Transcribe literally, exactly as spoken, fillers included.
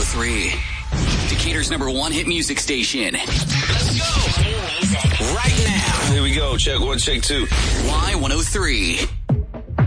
three. Decatur's number one hit music station. Let's go. New music. Right now. Here we go. Check one, check two. Y one oh three.